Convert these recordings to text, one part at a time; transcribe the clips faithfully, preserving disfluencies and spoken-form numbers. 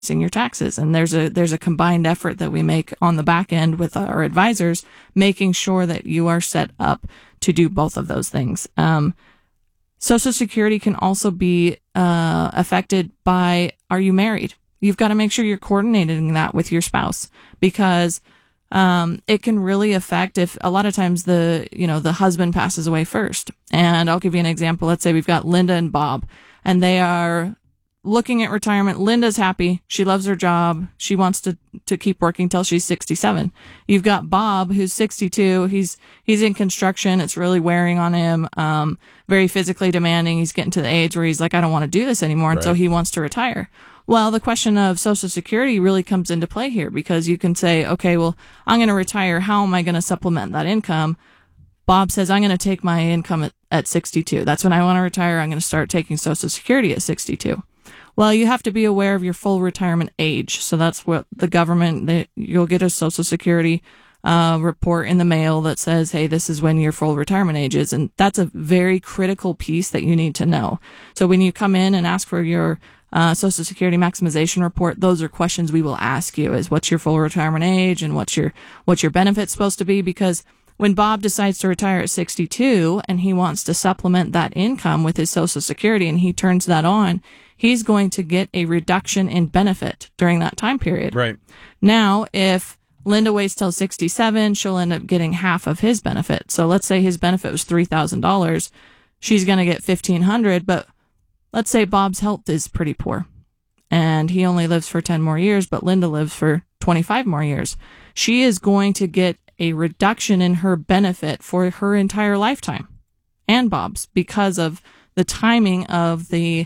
your taxes. And there's a there's a combined effort that we make on the back end with our advisors, making sure that you are set up to do both of those things. Um, Social Security can also be uh, affected by, are you married? You've got to make sure you're coordinating that with your spouse, because um, it can really affect if a lot of times the, you know, the husband passes away first. And I'll give you an example. Let's say we've got Linda and Bob, and they are looking at retirement. Linda's happy. She loves her job. She wants to, to keep working till she's sixty-seven. You've got Bob, who's sixty-two. He's, he's in construction. It's really wearing on him. Um, very physically demanding. He's getting to the age where he's like, I don't want to do this anymore. And right. so he wants to retire. Well, the question of Social Security really comes into play here, because you can say, okay, well, I'm going to retire. How am I going to supplement that income? Bob says, I'm going to take my income at, at sixty-two. That's when I want to retire. I'm going to start taking Social Security at sixty-two. Well, you have to be aware of your full retirement age. So that's what the government, they, you'll get a Social Security uh, report in the mail that says, hey, this is when your full retirement age is. And that's a very critical piece that you need to know. So when you come in and ask for your uh, Social Security maximization report, those are questions we will ask you, is what's your full retirement age and what's your, what's your benefits supposed to be? Because when Bob decides to retire at sixty-two and he wants to supplement that income with his Social Security and he turns that on, he's going to get a reduction in benefit during that time period. Right. Now, if Linda waits till sixty-seven, she'll end up getting half of his benefit. So let's say his benefit was three thousand dollars. She's going to get fifteen hundred dollars, but let's say Bob's health is pretty poor and he only lives for ten more years, but Linda lives for twenty-five more years. She is going to get a reduction in her benefit for her entire lifetime, and Bob's, because of the timing of the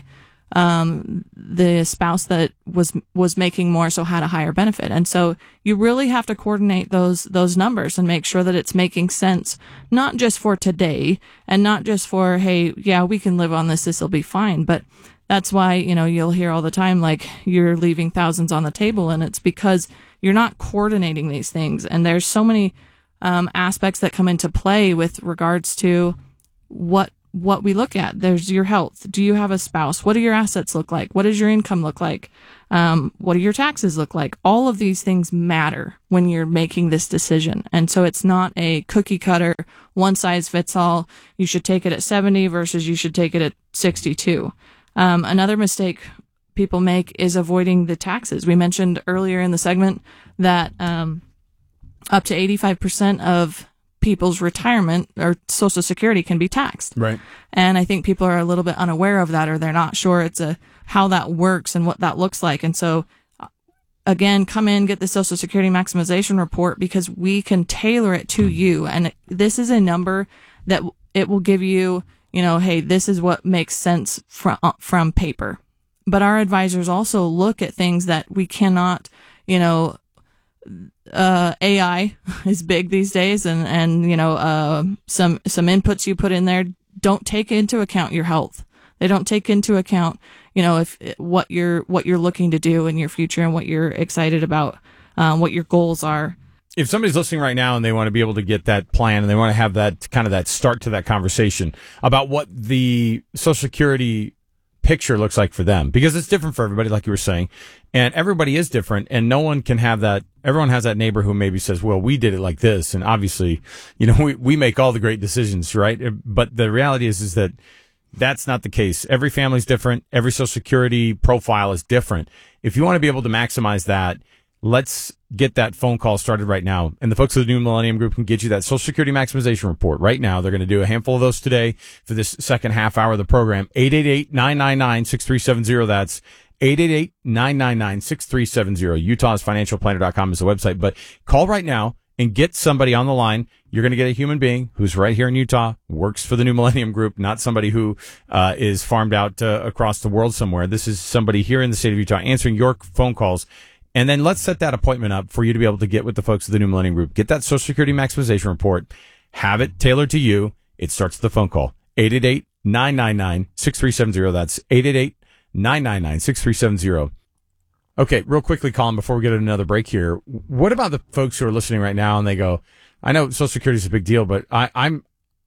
um the spouse that was was making more, so had a higher benefit. And so you really have to coordinate those those numbers and make sure that it's making sense, not just for today and not just for, hey, yeah, we can live on this, this will be fine. But that's why, you know, you'll hear all the time, like, you're leaving thousands on the table, and it's because you're not coordinating these things. And there's so many um aspects that come into play with regards to what what we look at. There's your health. Do you have a spouse? What do your assets look like? What does your income look like? Um, what do your taxes look like? All of these things matter when you're making this decision. And so it's not a cookie cutter, one size fits all. You should take it at seventy versus you should take it at sixty-two. Um, another mistake people make is avoiding the taxes. We mentioned earlier in the segment that um, up to eighty-five percent of people's retirement or Social Security can be taxed. Right. And I think people are a little bit unaware of that, or they're not sure it's a, how that works and what that looks like. And so again, come in, get the Social Security maximization report, because we can tailor it to you. And this is a number that it will give you, you know, hey, this is what makes sense from, from paper. But our advisors also look at things that we cannot, you know, uh, A I is big these days, and, and, you know, uh, some, some inputs you put in there don't take into account your health. They don't take into account, you know, if what you're, what you're looking to do in your future and what you're excited about, um, what your goals are. If somebody's listening right now and they want to be able to get that plan and they want to have that kind of that start to that conversation about what the Social Security picture looks like for them, because it's different for everybody, like you were saying, and everybody is different, and no one can have that. Everyone has that neighbor who maybe says, well, we did it like this, and obviously, you know, we, we make all the great decisions, right? But the reality is, is that that's not the case. Every family's different. Every Social Security profile is different. If you want to be able to maximize that, let's get that phone call started right now. And the folks of the New Millennium Group can get you that Social Security maximization report right now. They're going to do a handful of those today for this second half hour of the program. eight eight eight, nine nine nine, six three seven zero. That's eight eight eight, nine nine nine, six three seven zero. Utah's Financial Planner dot com is the website. But call right now and get somebody on the line. You're going to get a human being who's right here in Utah, works for the New Millennium Group, not somebody who uh, is farmed out uh, across the world somewhere. This is somebody here in the state of Utah answering your phone calls. And then let's set that appointment up for you to be able to get with the folks of the New Millennium Group. Get that Social Security maximization report. Have it tailored to you. It starts with the phone call. eight eight eight, nine nine nine, six three seven zero. That's eight eight eight, nine nine nine, six three seven zero. Okay, real quickly, Colin, before we get another break here, what about the folks who are listening right now and they go, I know Social Security is a big deal, but I, I'm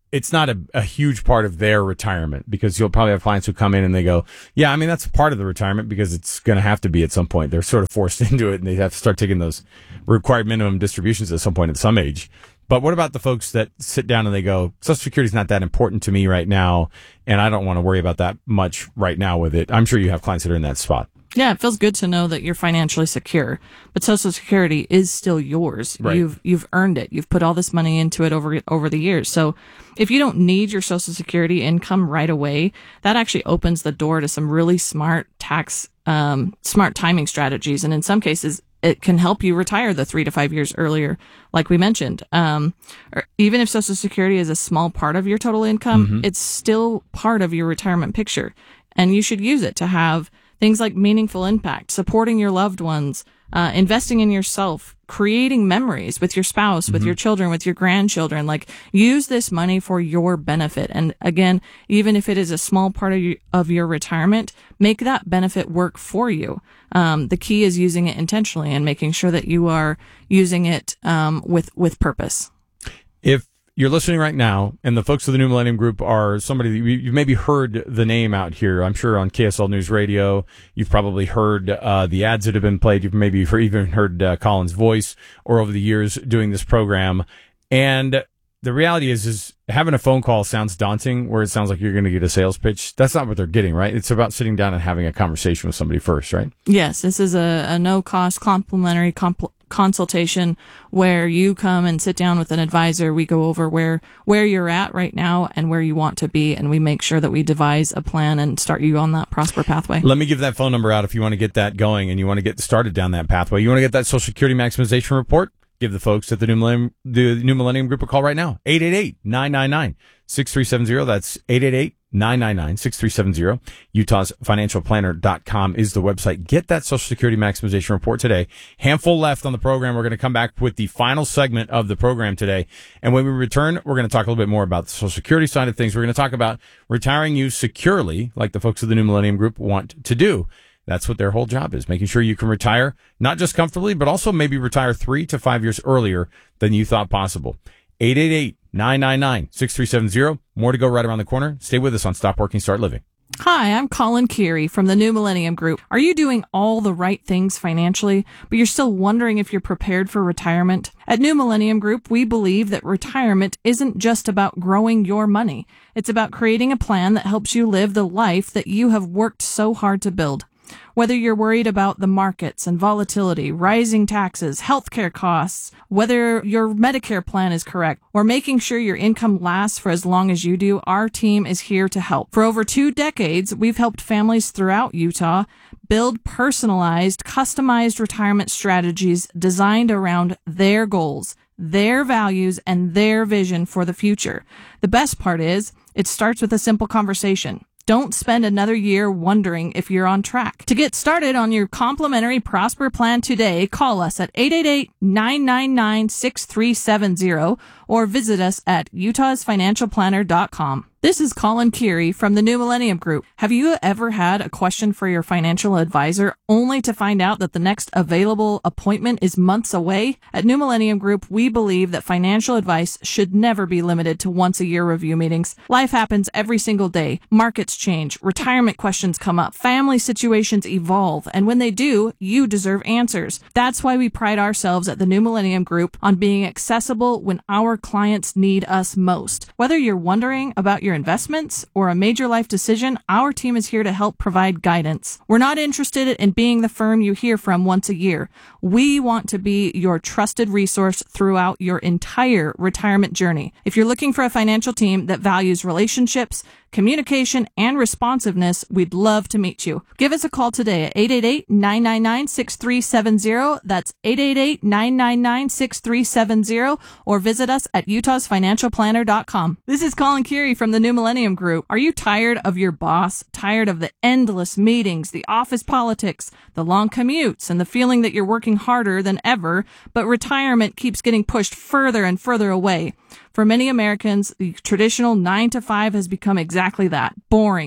it's not a, a huge part of their retirement, because you'll probably have clients who come in and they go, yeah, I mean, that's part of the retirement because it's going to have to be at some point. They're sort of forced into it and they have to start taking those required minimum distributions at some point at some age. But what about the folks that sit down and they go, Social Security is not that important to me right now, and I don't want to worry about that much right now with it? I'm sure you have clients that are in that spot. Yeah, it feels good to know that you're financially secure, but Social Security is still yours. Right. You've you've earned it. You've put all this money into it over over the years. So if you don't need your Social Security income right away, that actually opens the door to some really smart tax, um, smart timing strategies, and in some cases, it can help you retire the three to five years earlier, like we mentioned. Um, or even if Social Security is a small part of your total income, mm-hmm. it's still part of your retirement picture, and you should use it to have things like meaningful impact, supporting your loved ones, uh, investing in yourself, creating memories with your spouse, mm-hmm. with your children, with your grandchildren. Like, use this money for your benefit. And again, even if it is a small part of, you, of your retirement, make that benefit work for you. Um, the key is using it intentionally and making sure that you are using it um, with, with purpose. If you're listening right now, and the folks of the New Millennium Group are somebody that you, you've maybe heard the name out here. I'm sure on K S L News Radio, you've probably heard uh, the ads that have been played. You've maybe even heard uh, Colin's voice, or over the years doing this program. And the reality is, is having a phone call sounds daunting, where it sounds like you're going to get a sales pitch. That's not what they're getting, right? It's about sitting down and having a conversation with somebody first, right? Yes, this is a, a no-cost, complimentary compl- consultation where you come and sit down with an advisor. We go over where where you're at right now and where you want to be, and we make sure that we devise a plan and start you on that Prosper pathway. Let me give that phone number out if you want to get that going and you want to get started down that pathway. You want to get that Social Security maximization report? Give the folks at the New Millennium, the New Millennium Group a call right now. eight eight eight, nine nine nine, six three seven zero. That's eight eight eight, nine nine nine, six three seven zero. Utah's Financial Planner dot com is the website. Get that Social Security maximization report today. Handful left on the program. We're going to come back with the final segment of the program today. And when we return, we're going to talk a little bit more about the Social Security side of things. We're going to talk about retiring you securely, like the folks of the New Millennium Group want to do. That's what their whole job is, making sure you can retire, not just comfortably, but also maybe retire three to five years earlier than you thought possible. eight eight eight, nine nine nine, six three seven zero. More to go right around the corner. Stay with us on Stop Working, Start Living. Hi, I'm Colin Keary from the New Millennium Group. Are you doing all the right things financially, but you're still wondering if you're prepared for retirement? At New Millennium Group, we believe that retirement isn't just about growing your money. It's about creating a plan that helps you live the life that you have worked so hard to build. Whether you're worried about the markets and volatility, rising taxes, healthcare costs, whether your Medicare plan is correct, or making sure your income lasts for as long as you do, our team is here to help. For over two decades, we've helped families throughout Utah build personalized, customized retirement strategies designed around their goals, their values, and their vision for the future. The best part is, it starts with a simple conversation. Don't spend another year wondering if you're on track. To get started on your complimentary Prosper plan today, call us at eight eight eight, nine nine nine, six three seven zero or visit us at Utah's Financial Planner dot com. This is Colin Keary from the New Millennium Group. Have you ever had a question for your financial advisor only to find out that the next available appointment is months away? At New Millennium Group, we believe that financial advice should never be limited to once-a-year review meetings. Life happens every single day. Markets change, retirement questions come up, family situations evolve, and when they do, you deserve answers. That's why we pride ourselves at the New Millennium Group on being accessible when our clients need us most. Whether you're wondering about your your investments or a major life decision, our team is here to help provide guidance. We're not interested in being the firm you hear from once a year. We want to be your trusted resource throughout your entire retirement journey. If you're looking for a financial team that values relationships, communication, and responsiveness, we'd love to meet you. Give us a call today at eight eight eight, nine nine nine, six three seven zero. That's eight eight eight, nine nine nine, six three seven zero, or visit us at Utah's Financial Planner dot com. This is Colin Keary from the New Millennium Group. Are you tired of your boss? Tired of the endless meetings, the office politics, the long commutes, and the feeling that you're working harder than ever, but retirement keeps getting pushed further and further away? For many Americans, the traditional nine to five has become exactly that: boring,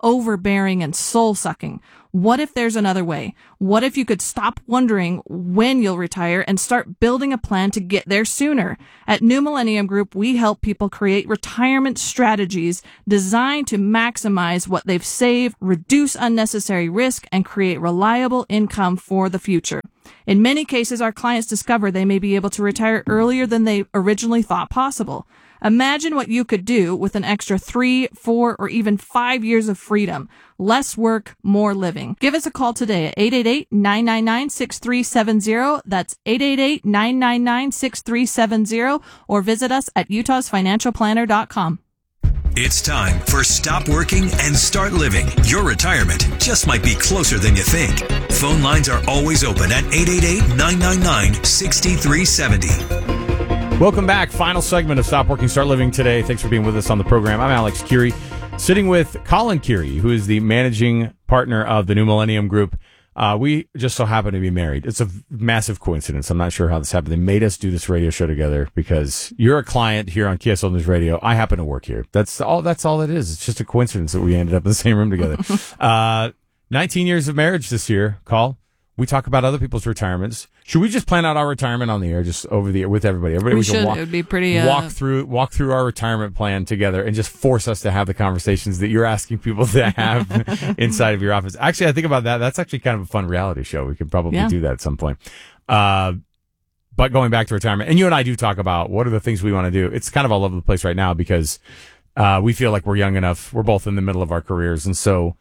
overbearing and soul-sucking. What if there's another way? What if you could stop wondering when you'll retire and start building a plan to get there sooner? At New Millennium Group, we help people create retirement strategies designed to maximize what they've saved, reduce unnecessary risk, and create reliable income for the future. In many cases, our clients discover they may be able to retire earlier than they originally thought possible. Imagine what you could do with an extra three, four, or even five years of freedom. Less work, more living. Give us a call today at eight eight eight, nine nine nine, six three seven zero. That's eight eight eight, nine nine nine, six three seven zero, or visit us at utahs financial planner dot com. It's time for Stop Working and Start Living. Your retirement just might be closer than you think. Phone lines are always open at eight eight eight, nine nine nine, six three seven zero. Welcome back. Final segment of Stop Working, Start Living today. Thanks for being with us on the program. I'm Alex Curie, sitting with Colin Curie, who is the managing partner of the New Millennium Group. Uh, we just so happen to be married. It's a massive coincidence. I'm not sure how this happened. They made us do this radio show together because you're a client here on K S L News Radio. I happen to work here. That's all. That's all it is. It's just a coincidence that we ended up in the same room together. uh, nineteen years of marriage this year, Col. We talk about other people's retirements. Should we just plan out our retirement on the air, just over the air with everybody? Everybody We can should. walk, It would be pretty, uh, walk through walk through our retirement plan together and just force us to have the conversations that you're asking people to have inside of your office. Actually, I think about that. That's actually kind of a fun reality show. We could probably Yeah. do that at some point. Uh, but going back to retirement, and you and I do talk about what are the things we want to do. It's kind of all over the place right now because uh, we feel like we're young enough. We're both in the middle of our careers, and so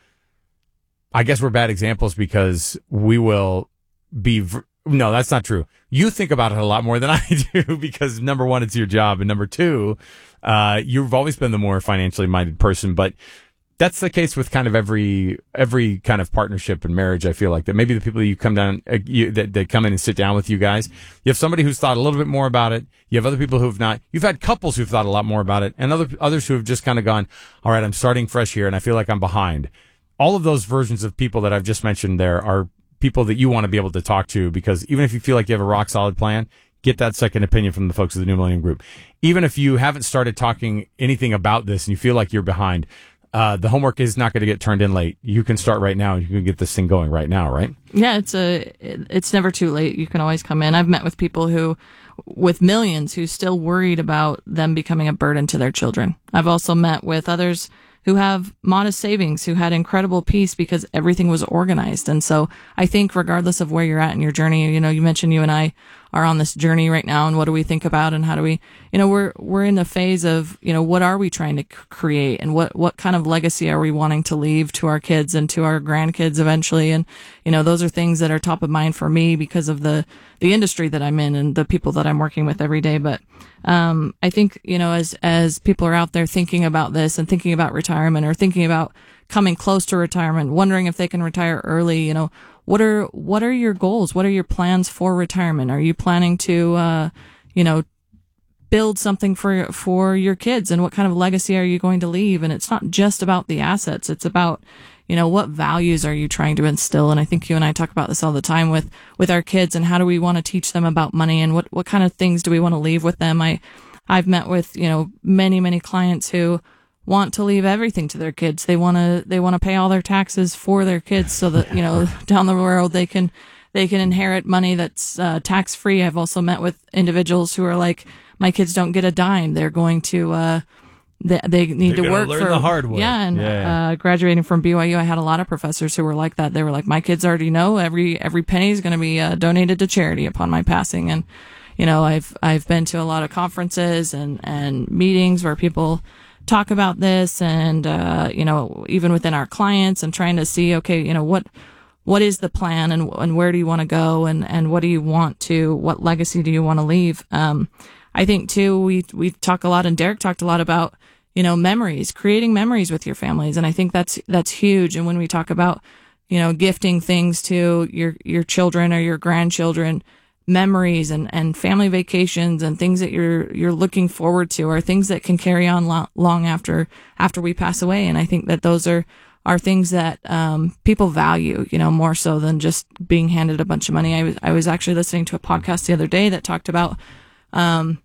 I guess we're bad examples because we will be v- no, that's not true. You think about it a lot more than I do because number one, it's your job, and number two, uh, you've always been the more financially minded person. But that's the case with kind of every every kind of partnership and marriage. I feel like that maybe the people that you come down uh, you, that that come in and sit down with you guys, you have somebody who's thought a little bit more about it. You have other people who have not. You've had couples who've thought a lot more about it, and other others who have just kind of gone, all right, I'm starting fresh here, and I feel like I'm behind. All of those versions of people that I've just mentioned there are people that you want to be able to talk to, because even if you feel like you have a rock solid plan, get that second opinion from the folks of the New Millennium Group. Even if you haven't started talking anything about this and you feel like you're behind, uh, the homework is not going to get turned in late. You can start right now. You can get this thing going right now, right? Yeah, it's a, it's never too late. You can always come in. I've met with people who, with millions, who still worried about them becoming a burden to their children. I've also met with others who have modest savings, who had incredible peace because everything was organized. And so I think regardless of where you're at in your journey, you know, you mentioned you and I are on this journey right now, and what do we think about, and how do we, you know, we're, we're in the phase of, you know, what are we trying to create, and what, what kind of legacy are we wanting to leave to our kids and to our grandkids eventually? And, you know, those are things that are top of mind for me because of the, the industry that I'm in and the people that I'm working with every day. But, um, I think, you know, as, as people are out there thinking about this and thinking about retirement or thinking about coming close to retirement, wondering if they can retire early, you know, what are, what are your goals? What are your plans for retirement? Are you planning to, uh, you know, build something for, for your kids, and what kind of legacy are you going to leave? And it's not just about the assets. It's about, you know, what values are you trying to instill? And I think you and I talk about this all the time with, with our kids, and how do we want to teach them about money, and what, what kind of things do we want to leave with them? I, I've met with, you know, many, many clients who want to leave everything to their kids. They want to, they want to pay all their taxes for their kids so that, you know, down the road they can, they can inherit money that's uh, tax free. I've also met with individuals who are like, my kids don't get a dime. They're going to, uh, they, they need They're to gonna work learn for the hard way. Yeah. And, Yeah. uh, graduating from B Y U, I had a lot of professors who were like that. They were like, my kids already know every, every penny is going to be uh, donated to charity upon my passing. And, you know, I've, I've been to a lot of conferences and, and meetings where people talk about this, and, uh, you know, even within our clients, and trying to see, okay, you know, what, what is the plan, and, and where do you want to go, and, and what do you want to, what legacy do you want to leave? Um, I think too, we, we talk a lot, and Derek talked a lot about, you know, memories, creating memories with your families. And I think that's, that's huge. And when we talk about, you know, gifting things to your, your children or your grandchildren, memories and, and family vacations and things that you're, you're looking forward to are things that can carry on lo- long after, after we pass away. And I think that those are, are things that, um, people value, you know, more so than just being handed a bunch of money. I was, I was actually listening to a podcast the other day that talked about, um,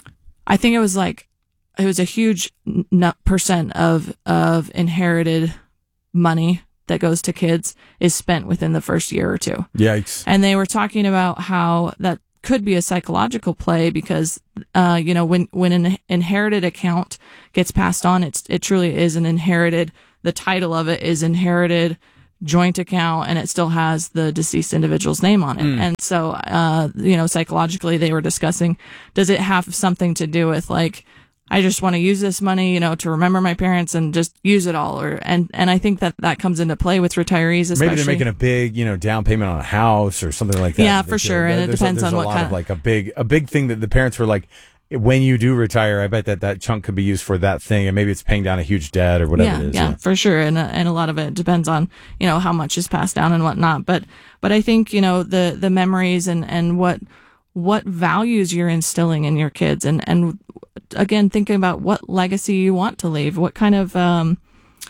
I think it was like, it was a huge n- percent of, of inherited money that goes to kids is spent within the first year or two. Yikes. And they were talking about how that could be a psychological play because, uh, you know, when, when an inherited account gets passed on, it's, it truly is an inherited, the title of it is inherited joint account, and it still has the deceased individual's name on it. Mm. And so, uh, you know, psychologically they were discussing, does it have something to do with like, I just want to use this money, you know, to remember my parents and just use it all. Or, and, and I think that that comes into play with retirees, especially. Maybe they're making a big, you know, down payment on a house or something like that. Yeah, for sure. And it there's depends a, there's on a what lot kind of like a big, a big thing that the parents were like, when you do retire, I bet that that chunk could be used for that thing, and maybe it's paying down a huge debt or whatever yeah, it is. Yeah, yeah, for sure. And, uh, and a lot of it depends on, you know, how much is passed down and whatnot. But, but I think, you know, the, the memories and, and what, what values you're instilling in your kids, and, and again, thinking about what legacy you want to leave. What kind of, um,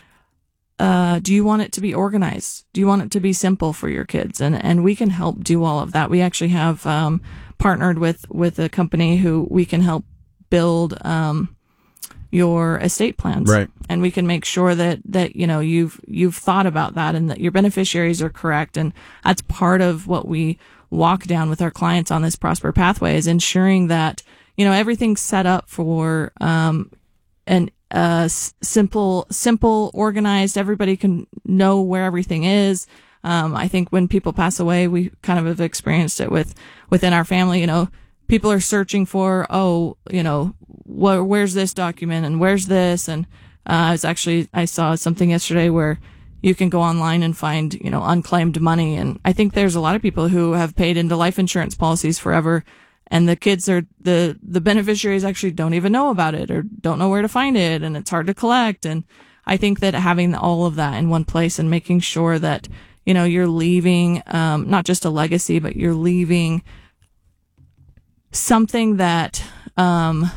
uh, do you want it to be organized? Do you want it to be simple for your kids? And, and we can help do all of that. We actually have, um, partnered with, with a company who we can help build, um, your estate plans. Right. And we can make sure that, that, you know, you've, you've thought about that and that your beneficiaries are correct. And that's part of what we walk down with our clients on this Prosper Pathway, is ensuring that, you know, everything's set up for, um, an, uh, s- simple, simple, organized, everybody can know where everything is. Um, I think when people pass away, we kind of have experienced it with, within our family, you know, people are searching for, oh, you know, wh- where's this document and where's this? And, uh, I was actually, I saw something yesterday where you can go online and find, you know, unclaimed money. And I think there's a lot of people who have paid into life insurance policies forever, and the kids are, the, the beneficiaries actually don't even know about it or don't know where to find it, and it's hard to collect. And I think that having all of that in one place and making sure that, you know, you're leaving, um, not just a legacy, but you're leaving something that, um,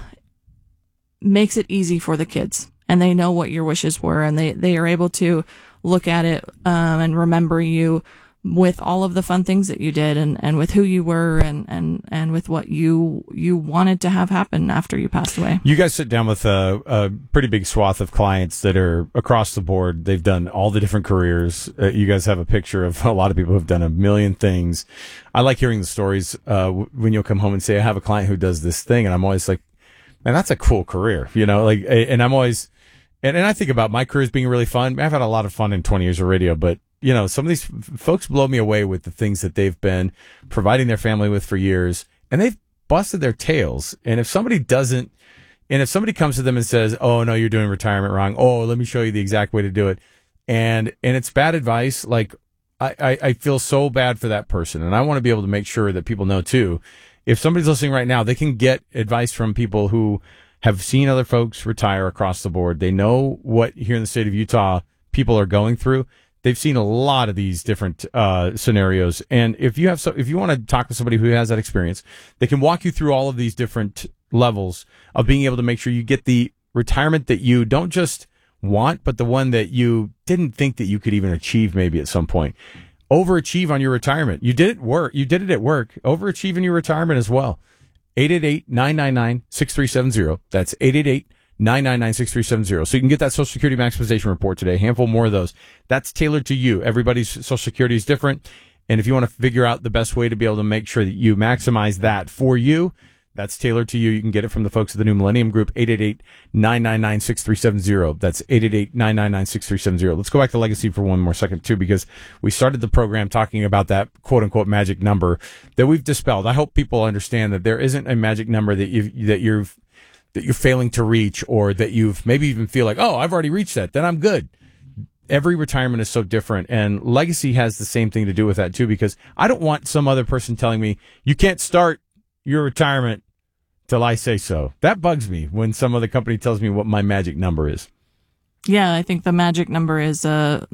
makes it easy for the kids, and they know what your wishes were, and they, they are able to look at it, um, and remember you with all of the fun things that you did, and, and with who you were, and, and, and with what you, you wanted to have happen after you passed away. You guys sit down with a, a pretty big swath of clients that are across the board. They've done all the different careers. Uh, you guys have a picture of a lot of people who've done a million things. I like hearing the stories, uh, w- when you'll come home and say, I have a client who does this thing. And I'm always like, man, that's a cool career, you know, like, and I'm always, and, and I think about my career as being really fun. I've had a lot of fun in twenty years of radio, but you know, some of these f- folks blow me away with the things that they've been providing their family with for years, and they've busted their tails. And if somebody doesn't, and if somebody comes to them and says, oh, no, you're doing retirement wrong. Oh, let me show you the exact way to do it. And, and it's bad advice. Like, I, I, I feel so bad for that person. And I want to be able to make sure that people know too, if somebody's listening right now, they can get advice from people who have seen other folks retire across the board. They know what here in the state of Utah people are going through. They've seen a lot of these different uh, scenarios, and if you have, so, if you want to talk to somebody who has that experience, they can walk you through all of these different levels of being able to make sure you get the retirement that you don't just want, but the one that you didn't think that you could even achieve maybe at some point. Overachieve on your retirement. You did it work. You did it at work. Overachieve in your retirement as well. eight eight eight, nine nine nine, six three seven zero. That's eight eight eight, nine nine nine, six three seven zero. So you can get that Social Security maximization report today. A handful more of those. That's tailored to you. Everybody's Social Security is different. And if you want to figure out the best way to be able to make sure that you maximize that for you, that's tailored to you. You can get it from the folks at the New Millennium Group, eight eight eight, nine nine nine, six three seven zero. That's eight eight eight, nine nine nine, six three seven zero. Let's go back to legacy for one more second, too, because we started the program talking about that quote-unquote magic number that we've dispelled. I hope people understand that there isn't a magic number that you've, that you've, that you're failing to reach, or that you've maybe even feel like, oh, I've already reached that, then I'm good. Every retirement is so different, and legacy has the same thing to do with that, too, because I don't want some other person telling me, you can't start your retirement till I say so. That bugs me when some other company tells me what my magic number is. Yeah, I think the magic number is uh,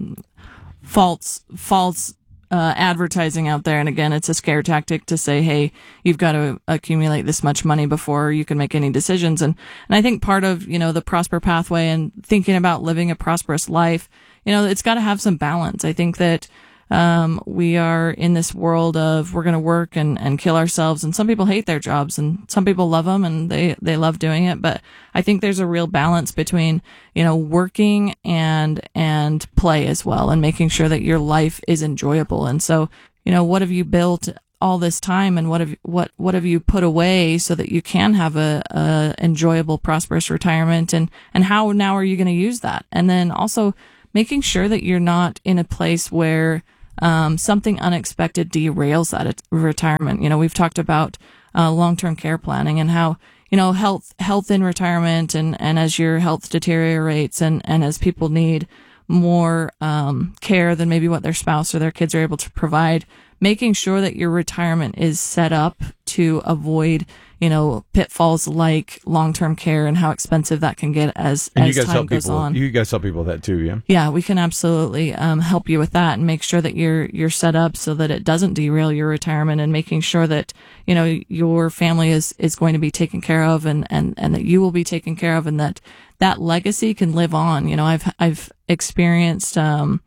false, false uh, advertising out there. And again, it's a scare tactic to say, hey, you've got to accumulate this much money before you can make any decisions. And, and I think part of, you know, the Prosper Pathway and thinking about living a prosperous life, you know, it's got to have some balance. I think that Um, we are in this world of we're going to work and, and kill ourselves. And some people hate their jobs and some people love them and they, they love doing it. But I think there's a real balance between, you know, working and, and play as well and making sure that your life is enjoyable. And so, you know, what have you built all this time and what have, what, what have you put away so that you can have a, a enjoyable, prosperous retirement? And, and how now are you going to use that? And then also making sure that you're not in a place where Um, something unexpected derails that retirement. You know, we've talked about uh, long-term care planning and how, you know, health health in retirement and, and as your health deteriorates and, and as people need more um, care than maybe what their spouse or their kids are able to provide, making sure that your retirement is set up to avoid, you know, pitfalls like long-term care and how expensive that can get as, and as you guys time help goes people, on. You guys help people with that too, yeah? Yeah, we can absolutely um, help you with that and make sure that you're you're set up so that it doesn't derail your retirement and making sure that, you know, your family is, is going to be taken care of and, and, and that you will be taken care of and that that legacy can live on. You know, I've I've experienced um,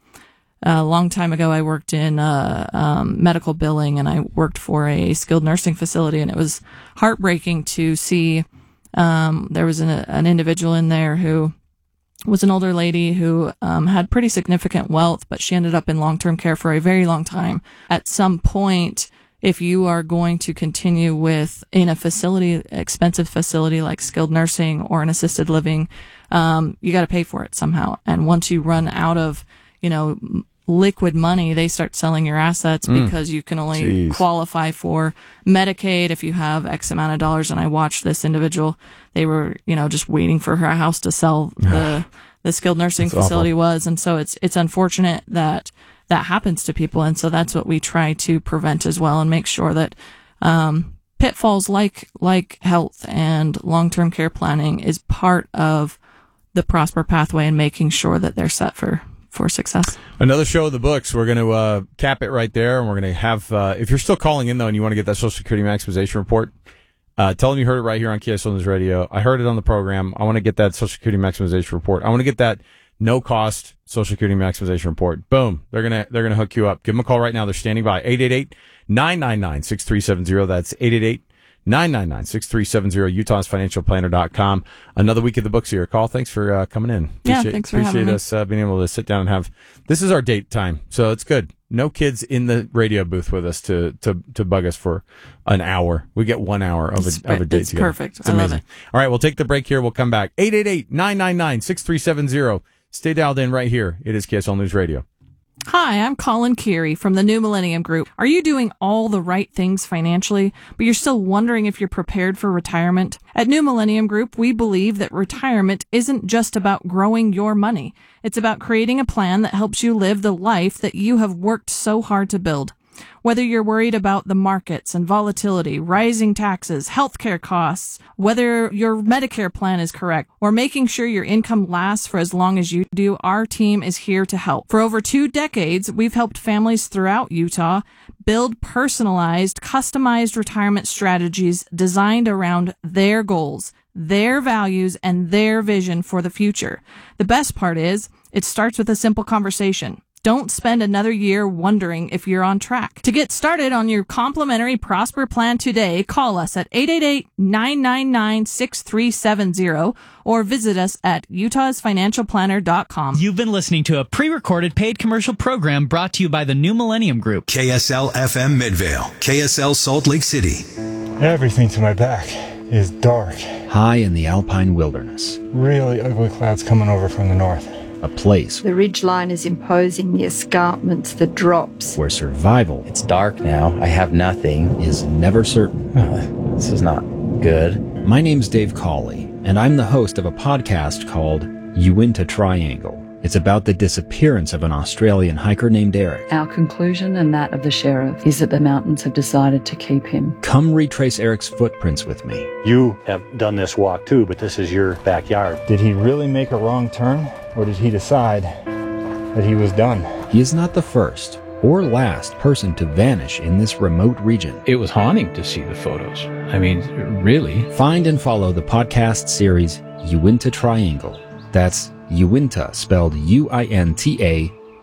a long time ago, I worked in uh, um, medical billing and I worked for a skilled nursing facility, and it was heartbreaking to see um, there was an, an individual in there who was an older lady who um, had pretty significant wealth, but she ended up in long-term care for a very long time. At some point, if you are going to continue with in a facility, expensive facility like skilled nursing or an assisted living, um, you got to pay for it somehow. And once you run out of, you know, liquid money, they start selling your assets mm. because you can only Jeez. qualify for Medicaid if you have X amount of dollars. And I watched this individual, they were, you know, just waiting for her house to sell the, the skilled nursing that's facility awful. was. And so it's, it's unfortunate that that happens to people. And so that's what we try to prevent as well and make sure that, um, pitfalls like, like health and long-term care planning is part of the Prosper pathway and making sure that they're set for for success. Another show of the books. We're going to uh, cap it right there, and we're going to have, uh, if you're still calling in, though, and you want to get that Social Security maximization report, uh, tell them you heard it right here on K S L News Radio. I heard it on the program. I want to get that Social Security maximization report. I want to get that no-cost Social Security maximization report. Boom. They're going to they're gonna hook you up. Give them a call right now. They're standing by. eight eight eight, nine nine nine, six three seven zero. That's eight eight eight, nine nine nine, six three seven zero, utahs financial planner dot com. Another week of the books here. Call. Thanks for uh, coming in. Yeah, appreciate, thanks for appreciate having us uh, being able to sit down and have. This is our date time, so it's good. No kids in the radio booth with us to to to bug us for an hour. We get one hour of it's, a of a date it's together. Perfect. It's I amazing. love it. All right, we'll take the break here. We'll come back. eight eight eight, nine nine nine, six three seven zero. Stay dialed in right here. It is K S L News Radio. Hi, I'm Colin Keary from the New Millennium Group. Are you doing all the right things financially, but you're still wondering if you're prepared for retirement? At New Millennium Group, we believe that retirement isn't just about growing your money. It's about creating a plan that helps you live the life that you have worked so hard to build. Whether you're worried about the markets and volatility, rising taxes, healthcare costs, whether your Medicare plan is correct, or making sure your income lasts for as long as you do, our team is here to help. For over two decades, we've helped families throughout Utah build personalized, customized retirement strategies designed around their goals, their values, and their vision for the future. The best part is, it starts with a simple conversation. Don't spend another year wondering if you're on track. To get started on your complimentary Prosper plan today, call us at eight eight eight, nine nine nine, six three seven zero or visit us at utahs financial planner dot com. You've been listening to a pre-recorded paid commercial program brought to you by the New Millennium Group. K S L F M Midvale, K S L Salt Lake City. Everything to my back is dark. High in the alpine wilderness. Really ugly clouds coming over from the north. A place the ridgeline is imposing the escarpments, the drops. where survival It's dark now. I have nothing. is never certain. Uh, this is not good. My name's Dave Cawley, and I'm the host of a podcast called Uinta Triangle. It's about the disappearance of an Australian hiker named Eric. Our conclusion and that of the sheriff is that the mountains have decided to keep him. Come retrace Eric's footprints with me. You have done this walk too, but this is your backyard. Did he really make a wrong turn, or did he decide that he was done? He is not the first or last person to vanish in this remote region. It was haunting to see the photos. I mean, really. Find and follow the podcast series Uinta Triangle. That's Uinta, spelled U I N T A,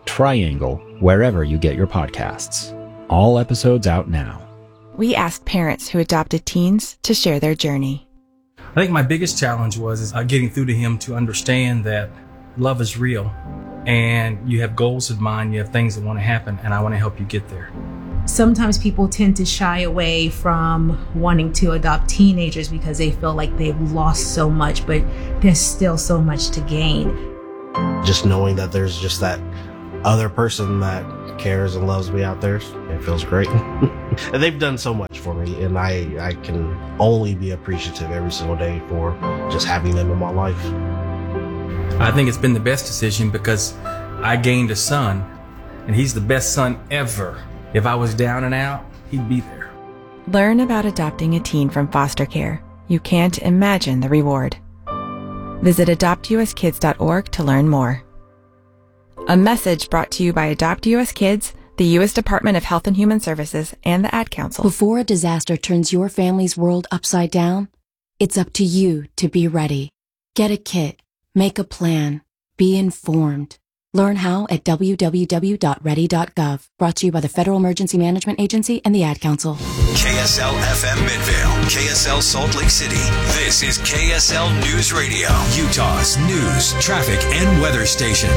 Triangle wherever you get your podcasts. All episodes out now. We asked parents who adopted teens to share their journey. I think my biggest challenge was is, uh, getting through to him to understand that love is real and you have goals in mind, you have things that want to happen, and I want to help you get there. Sometimes people tend to shy away from wanting to adopt teenagers because they feel like they've lost so much, but there's still so much to gain. Just knowing that there's just that other person that cares and loves me out there, it feels great. And they've done so much for me, and I, I can only be appreciative every single day for just having them in my life. I think it's been the best decision because I gained a son, and he's the best son ever. If I was down and out, he'd be there. Learn about adopting a teen from foster care. You can't imagine the reward. Visit adopt u s kids dot org to learn more. A message brought to you by Adopt U S Kids, the U S Department of Health and Human Services, and the Ad Council. Before a disaster turns your family's world upside down, it's up to you to be ready. Get a kit. Make a plan. Be informed. Learn how at w w w dot ready dot gov. Brought to you by the Federal Emergency Management Agency and the Ad Council. K S L F M Midvale, K S L Salt Lake City. This is K S L News Radio, Utah's news, traffic, and weather station.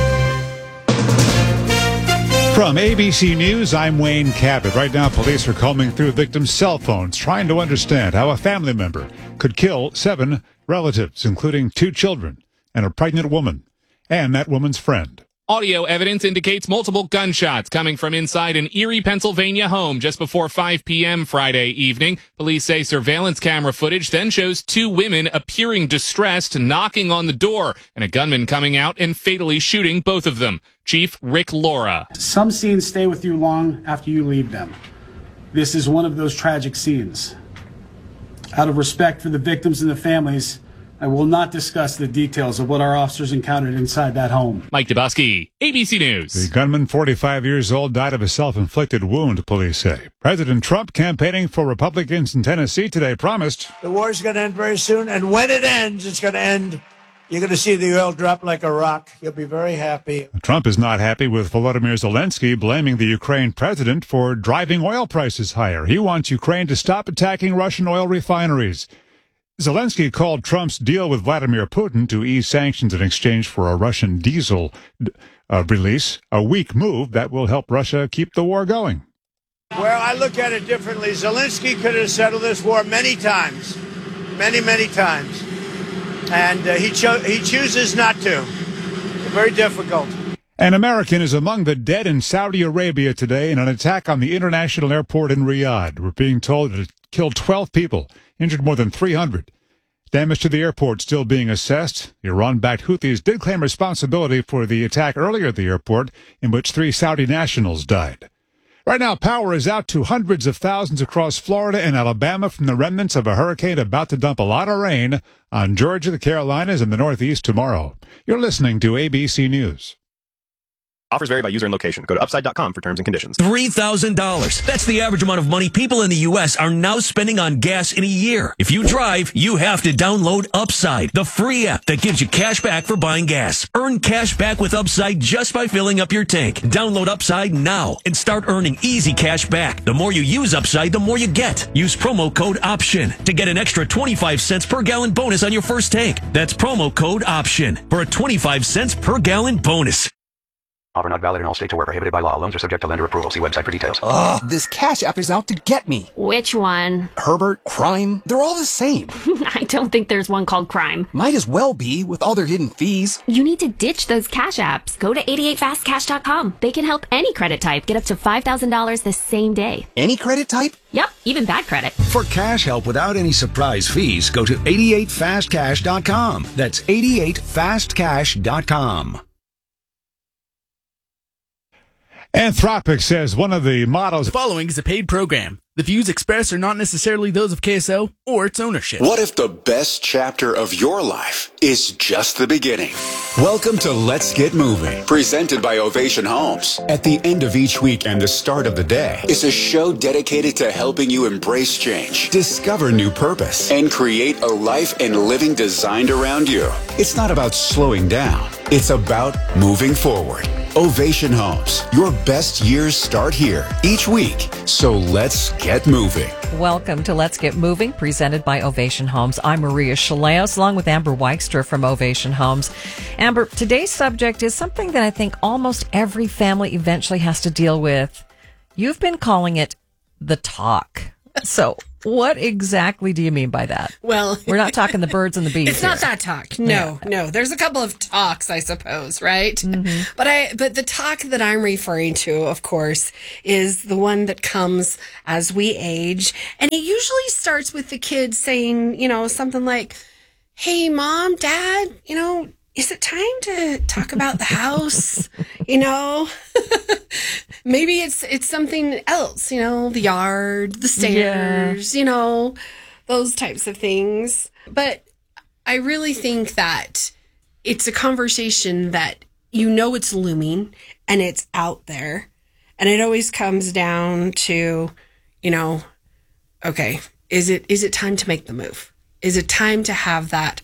From A B C News, I'm Wayne Cabot. Right now, police are combing through victims' cell phones, trying to understand how a family member could kill seven relatives, including two children and a pregnant woman, and that woman's friend. Audio evidence indicates multiple gunshots coming from inside an Erie, Pennsylvania home just before five p.m. Friday evening. Police say surveillance camera footage then shows two women appearing distressed, knocking on the door, and a gunman coming out and fatally shooting both of them. Chief Rick Laura. Some scenes stay with you long after you leave them. This is one of those tragic scenes. Out of respect for the victims and the families, I will not discuss the details of what our officers encountered inside that home. Mike Dubosky, A B C News. The gunman, forty-five years old, died of a self-inflicted wound, police say. President Trump, campaigning for Republicans in Tennessee today, promised the war's going to end very soon, and when it ends, it's going to end. You're going to see the oil drop like a rock. You'll be very happy. Trump is not happy with Volodymyr Zelensky blaming the Ukraine president for driving oil prices higher. He wants Ukraine to stop attacking Russian oil refineries. Zelensky called Trump's deal with Vladimir Putin to ease sanctions in exchange for a Russian diesel uh, release a weak move that will help Russia keep the war going. Well, I look at it differently. Zelensky could have settled this war many times, many, many times. And uh, he, cho- he chooses not to. Very difficult. An American is among the dead in Saudi Arabia today in an attack on the international airport in Riyadh. We're being told that it killed twelve people, injured more than three hundred. Damage to the airport still being assessed. The Iran-backed Houthis did claim responsibility for the attack earlier at the airport, in which three Saudi nationals died. Right now, power is out to hundreds of thousands across Florida and Alabama from the remnants of a hurricane about to dump a lot of rain on Georgia, the Carolinas, and the Northeast tomorrow. You're listening to A B C News. Offers vary by user and location. Go to upside dot com for terms and conditions. three thousand dollars. That's the average amount of money people in the U S are now spending on gas in a year. If you drive, you have to download Upside, the free app that gives you cash back for buying gas. Earn cash back with Upside just by filling up your tank. Download Upside now and start earning easy cash back. The more you use Upside, the more you get. Use promo code OPTION to get an extra twenty-five cents per gallon bonus on your first tank. That's promo code OPTION for a twenty-five cents per gallon bonus. Offer not valid in all states or where prohibited by law. Loans are subject to lender approval. See website for details. Ugh, this Cash App is out to get me. Which one? Herbert, Crime, they're all the same. I don't think there's one called Crime. Might as well be, with all their hidden fees. You need to ditch those Cash Apps. Go to eighty-eight fast cash dot com. They can help any credit type get up to five thousand dollars the same day. Any credit type? Yep, even bad credit. For cash help without any surprise fees, go to eighty-eight fast cash dot com. That's eighty-eight fast cash dot com. Anthropic says one of the models... The following is a paid program. The views expressed are not necessarily those of K S O or its ownership. What if the best chapter of your life is just the beginning? Welcome to Let's Get Moving, presented by Ovation Homes. At the end of each week and the start of the day is a show dedicated to helping you embrace change, discover new purpose, and create a life and living designed around you. It's not about slowing down. It's about moving forward. Ovation Homes. Your best years start here each week. So let's get moving. Welcome to Let's Get Moving, presented by Ovation Homes. I'm Maria Chaleos, along with Amber Weichster from Ovation Homes. Amber, today's subject is something that I think almost every family eventually has to deal with. You've been calling it the talk. So what exactly do you mean by that? Well, we're not talking the birds and the bees. It's here. not that talk. No, yeah. no. There's a couple of talks, I suppose, right? Mm-hmm. But I, but the talk that I'm referring to, of course, is the one that comes as we age, and it usually starts with the kids saying, you know, something like, "Hey, Mom, Dad, you know, is it time to talk about the house?" You know, maybe it's it's something else, you know, the yard, the stairs, yeah. you know, those types of things. But I really think that it's a conversation that, you know, it's looming and it's out there. And it always comes down to, you know, okay, is it is it time to make the move? Is it time to have that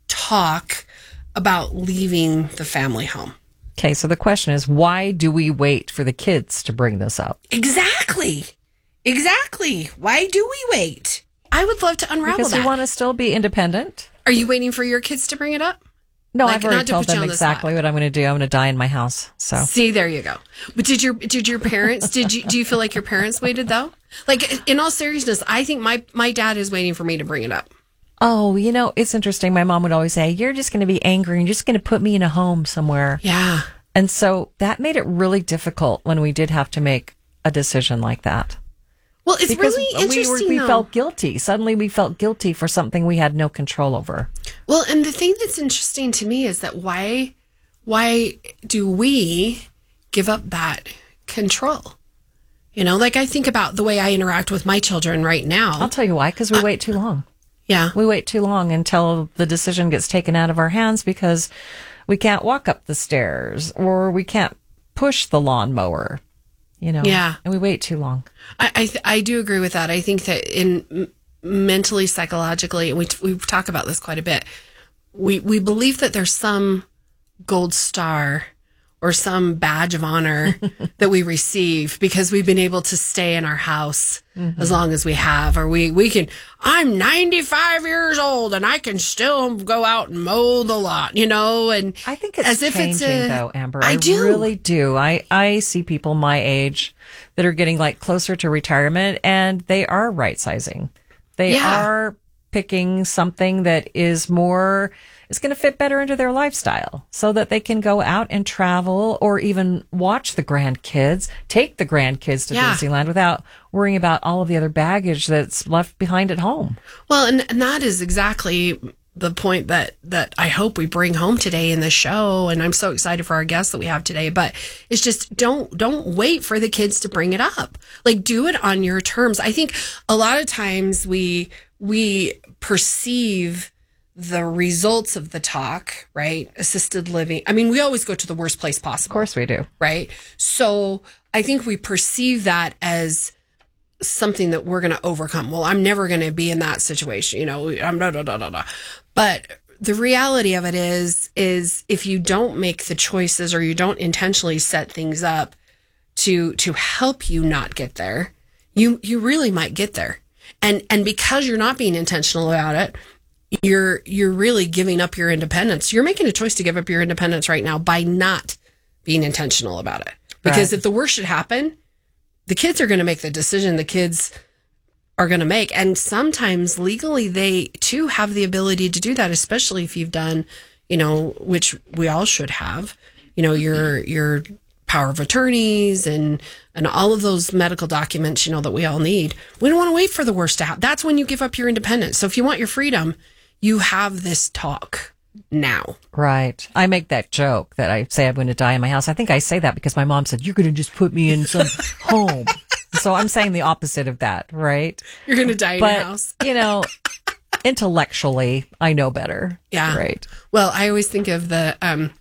talk about leaving the family home? Okay, so the question is, why do we wait for the kids to bring this up? Exactly. Exactly. Why do we wait? I would love to unravel because that. Because we want to still be independent. Are you waiting for your kids to bring it up? No, like, I've already told them exactly what I'm going to do. I'm going to die in my house. So see, there you go. But did your did your parents? Did you do you feel like your parents waited though? Like, in all seriousness, I think my my dad is waiting for me to bring it up. Oh, you know, it's interesting. My mom would always say, "You're just going to be angry and you're just going to put me in a home somewhere." Yeah. And so that made it really difficult when we did have to make a decision like that. Well, it's because really interesting. We, were, we though. felt guilty. Suddenly we felt guilty for something we had no control over. Well, and the thing that's interesting to me is that why, why do we give up that control? You know, like I think about the way I interact with my children right now. I'll tell you why, because we uh, wait too long. Yeah. We wait too long until the decision gets taken out of our hands because we can't walk up the stairs or we can't push the lawnmower, you know. Yeah. And we wait too long. I I, th- I do agree with that. I think that in m- mentally, psychologically, and we, t- we talk about this quite a bit, we, we believe that there's some gold star or some badge of honor that we receive because we've been able to stay in our house mm-hmm. as long as we have, or we, we can, I'm ninety-five years old and I can still go out and mow the lawn, you know, and I think it's as if changing it's a, though, Amber. I, I do. really do. I, I see people my age that are getting like closer to retirement and they are right sizing. They yeah. are picking something that is more, it's going to fit better into their lifestyle so that they can go out and travel or even watch the grandkids, take the grandkids to yeah. Disneyland without worrying about all of the other baggage that's left behind at home. Well, and, and that is exactly the point that, that I hope we bring home today in the show. And I'm so excited for our guests that we have today, but it's just don't, don't wait for the kids to bring it up. Like, do it on your terms. I think a lot of times we, we perceive the results of the talk, right? Assisted living. I mean, we always go to the worst place possible. Of course we do. Right? So I think we perceive that as something that we're going to overcome. Well, I'm never going to be in that situation. You know, I'm da, da, da, da, da. But the reality of it is, is if you don't make the choices or you don't intentionally set things up to, to help you not get there, you, you really might get there. And, and because you're not being intentional about it, you're, you're really giving up your independence. You're making a choice to give up your independence right now by not being intentional about it. Because right. if the worst should happen, the kids are going to make the decision the kids are going to make. And sometimes legally, they too have the ability to do that, especially if you've done, you know, which we all should have, you know, your, your power of attorneys and, and all of those medical documents, you know, that we all need. We don't want to wait for the worst to happen. That's when you give up your independence. So if you want your freedom, you have this talk now. Right. I make that joke that I say I'm going to die in my house. I think I say that because my mom said, you're going to just put me in some home. So I'm saying the opposite of that, right? You're going to die in but, your house. You know, intellectually, I know better. Yeah. Right. Well, I always think of the, um,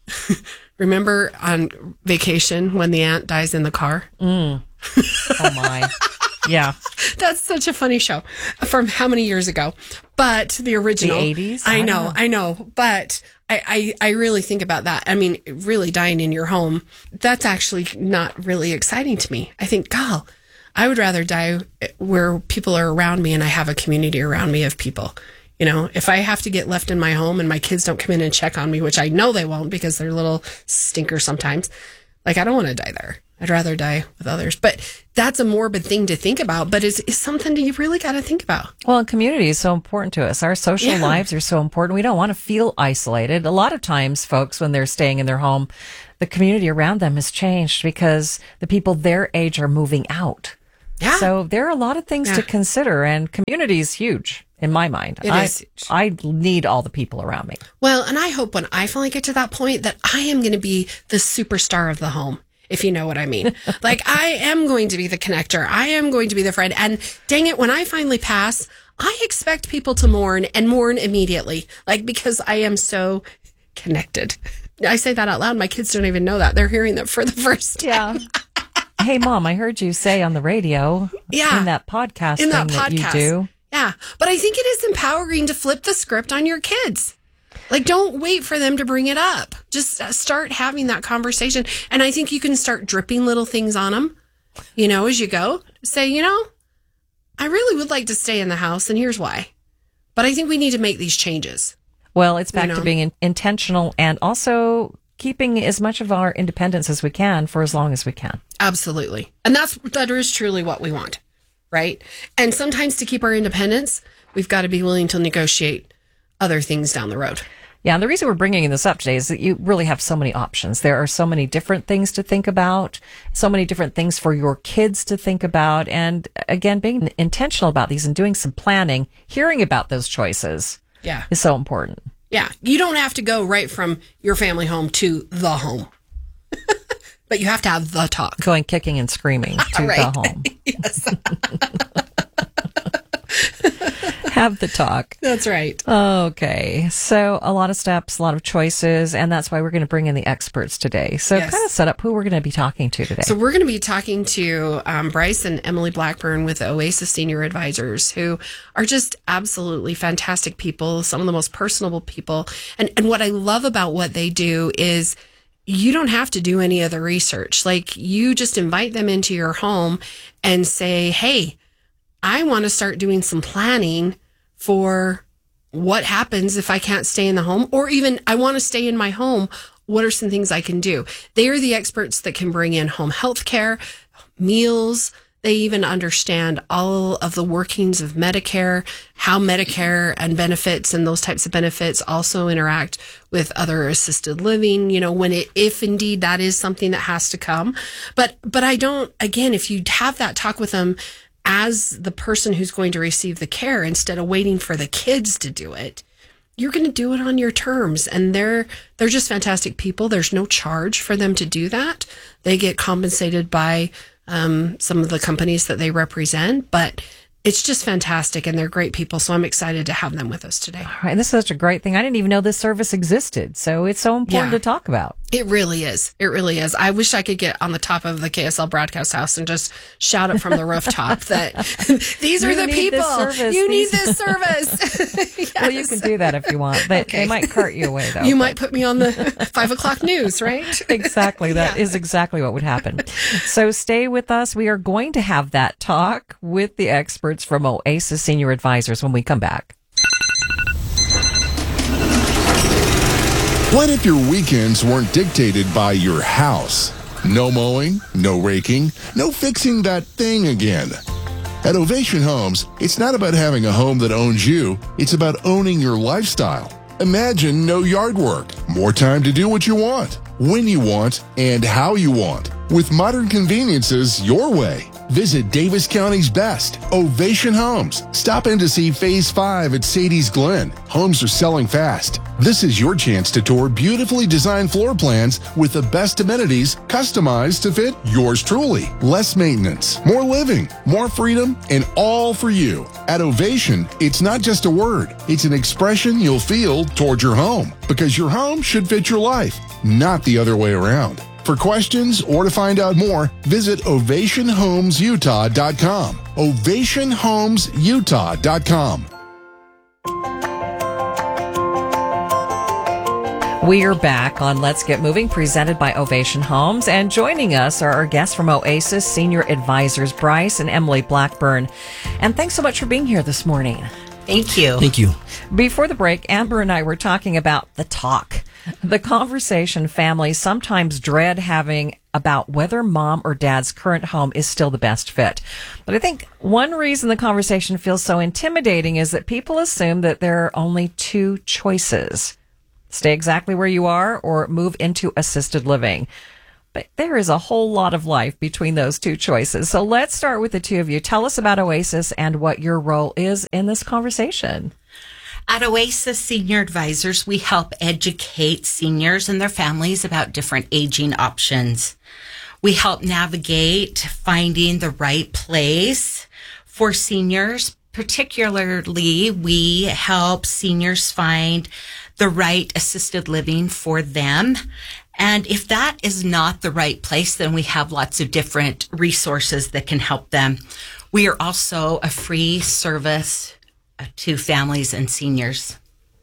remember on Vacation when the aunt dies in the car? Mm. Oh my. Yeah. That's such a funny show from how many years ago? But the original. The eighties? I, I know, know. I know. But I, I, I really think about that. I mean, really dying in your home, that's actually not really exciting to me. I think, God, I would rather die where people are around me and I have a community around me of people. You know, if I have to get left in my home and my kids don't come in and check on me, which I know they won't because they're little stinkers sometimes, like, I don't want to die there. I'd rather die with others. But that's a morbid thing to think about, but it's, it's something that you really got to think about. Well, community is so important to us. Our social Yeah. lives are so important. We don't want to feel isolated. A lot of times, folks, when they're staying in their home, the community around them has changed because the people their age are moving out. Yeah. So there are a lot of things Yeah. to consider, and community is huge in my mind. It I, is huge. I need all the people around me. Well, and I hope when I finally get to that point that I am going to be the superstar of the home, if you know what I mean. Like, I am going to be the connector. I am going to be the friend. And dang it, when I finally pass, I expect people to mourn and mourn immediately. Like, because I am so connected. I say that out loud. My kids don't even know that. They're hearing that for the first time. Yeah. Hey, Mom, I heard you say on the radio Yeah. in that podcast In thing that that, podcast. you do. Yeah. But I think it is empowering to flip the script on your kids. Like, don't wait for them to bring it up. Just uh, start having that conversation. And I think you can start dripping little things on them, you know, as you go. Say, you know, I really would like to stay in the house, and here's why. But I think we need to make these changes. Well, it's back You to know? being in- intentional and also keeping as much of our independence as we can for as long as we can. Absolutely. And that's, that is truly what we want, right? And sometimes to keep our independence, we've got to be willing to negotiate other things down the road. Yeah, and the reason we're bringing this up today is that you really have so many options. There are so many different things to think about, so many different things for your kids to think about. And again, being intentional about these and doing some planning, hearing about those choices Yeah. is so important. Yeah. You don't have to go right from your family home to the home, but you have to have the talk. Going kicking and screaming to Right. the home. Yes. Have the talk. That's right. Okay. So a lot of steps, a lot of choices, and that's why we're going to bring in the experts today. So Yes. kind of set up who we're going to be talking to today. So we're going to be talking to um, Bryce and Emily Blackburn with Oasis Senior Advisors, who are just absolutely fantastic people, some of the most personable people. And, and what I love about what they do is you don't have to do any of the research. Like, you just invite them into your home and say, hey, I want to start doing some planning for what happens if I can't stay in the home, or even I want to stay in my home. What are some things I can do? They are the experts that can bring in home health care, meals. They even understand all of the workings of Medicare, how Medicare and benefits and those types of benefits also interact with other assisted living, you know, when it, if indeed that is something that has to come. But, but I don't, again, if you have that talk with them as the person who's going to receive the care, instead of waiting for the kids to do it, you're going to do it on your terms. And they're, they're just fantastic people. There's no charge for them to do that. They get compensated by um, some of the companies that they represent, but it's just fantastic, and they're great people. So I'm excited to have them with us today. All right, and this is such a great thing. I didn't even know this service existed. So it's so important Yeah. to talk about. It really is. It really is. I wish I could get on the top of the K S L broadcast house and just shout it from the rooftop that these are You the need people. this service. You need These- this service. Yes. Well, you can do that if you want, but Okay. they might cart you away, though. You might put me on the five o'clock news, right? Exactly. That is exactly what would happen. So stay with us. We are going to have that talk with the experts from Oasis Senior Advisors when we come back. What if your weekends weren't dictated by your house? No mowing, no raking, no fixing that thing again. At Ovation Homes, it's not about having a home that owns you, it's about owning your lifestyle. Imagine no yard work, more time to do what you want, when you want, and how you want, with modern conveniences your way. Visit Davis County's best, Ovation Homes. Stop in to see Phase five at Sadie's Glen. Homes are selling fast. This is your chance to tour beautifully designed floor plans with the best amenities customized to fit yours truly. Less maintenance, more living, more freedom, and all for you. At Ovation, it's not just a word. It's an expression you'll feel toward your home, because your home should fit your life, not the other way around. For questions or to find out more, visit ovation homes utah dot com. ovation homes utah dot com. We are back on Let's Get Moving, presented by Ovation Homes. And joining us are our guests from Oasis, Senior Advisors Bryce and Emily Blackburn. And thanks so much for being here this morning. Thank you. Thank you. Before the break, Amber and I were talking about the talk, the conversation families sometimes dread having about whether mom or dad's current home is still the best fit. But I think one reason the conversation feels so intimidating is that people assume that there are only two choices. Stay exactly where you are or move into assisted living. But there is a whole lot of life between those two choices. So let's start with the two of you. Tell us about Oasis and what your role is in this conversation. At Oasis Senior Advisors, we help educate seniors and their families about different aging options. We help navigate finding the right place for seniors. Particularly, we help seniors find the right assisted living for them. And if that is not the right place, then we have lots of different resources that can help them. We are also a free service to families and seniors.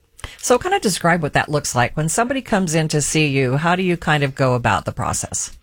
So kind of describe what that looks like. When somebody comes in to see you, how do you kind of go about the process?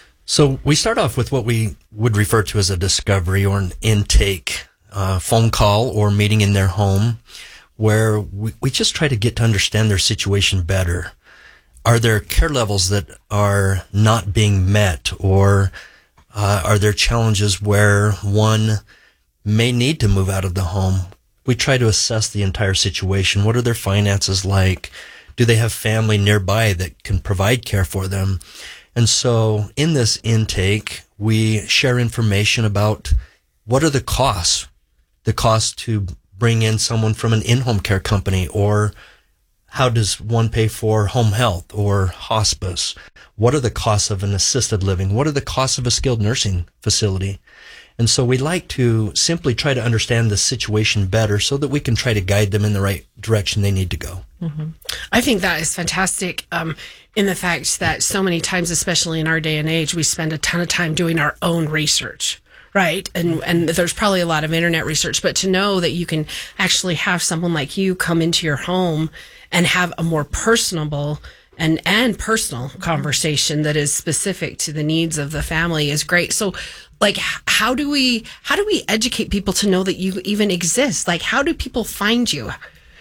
So we start off with what we would refer to as a discovery or an intake uh, phone call or meeting in their home, where we, we just try to get to understand their situation better. Are there care levels that are not being met, or uh, are there challenges where one may need to move out of the home? We try to assess the entire situation. What are their finances like? Do they have family nearby that can provide care for them? And so in this intake, we share information about what are the costs, the cost to bring in someone from an in-home care company, or how does one pay for home health or hospice? What are the costs of an assisted living? What are the costs of a skilled nursing facility? And so we like to simply try to understand the situation better so that we can try to guide them in the right direction they need to go. Mm-hmm. I think that is fantastic um, in the fact that so many times, especially in our day and age, we spend a ton of time doing our own research. Right. And and there's probably a lot of internet research, but to know that you can actually have someone like you come into your home and have a more personable and, and personal conversation that is specific to the needs of the family is great. So like, how do we, how do we educate people to know that you even exist? Like, how do people find you?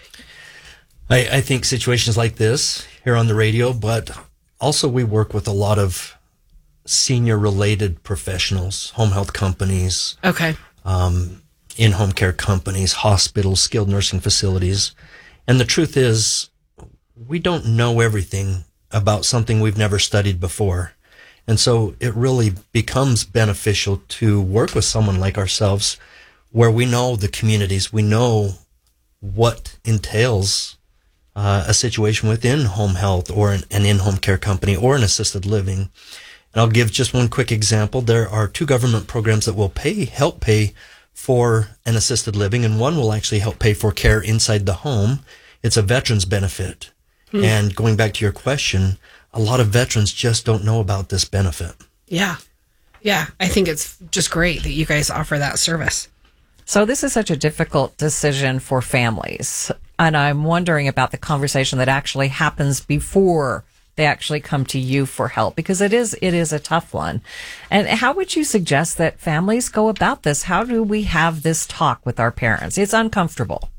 I, I think situations like this here on the radio, but also we work with a lot of senior related professionals, home health companies, okay, um, in-home care companies, hospitals, skilled nursing facilities. And the truth is, we don't know everything about something we've never studied before. And so it really becomes beneficial to work with someone like ourselves where we know the communities, we know what entails uh, a situation within home health or an, an in-home care company or an assisted living. And I'll give just one quick example. There are two government programs that will pay, help pay for an assisted living, and one will actually help pay for care inside the home. It's a veterans benefit. Hmm. And going back to your question, a lot of veterans just don't know about this benefit. Yeah. Yeah. I think it's just great that you guys offer that service. So this is such a difficult decision for families. And I'm wondering about the conversation that actually happens before they actually come to you for help, because it is it is a tough one. And how would you suggest that families go about this? How do we have this talk with our parents? It's uncomfortable.